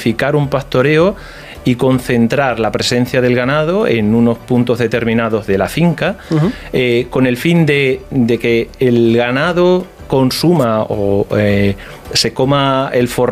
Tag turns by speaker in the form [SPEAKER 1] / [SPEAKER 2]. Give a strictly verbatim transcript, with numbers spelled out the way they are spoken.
[SPEAKER 1] masificar un pastoreo y concentrar la presencia del ganado en unos puntos determinados de la finca, uh-huh. eh, con el fin de, de que el ganado consuma o eh, se coma el forraje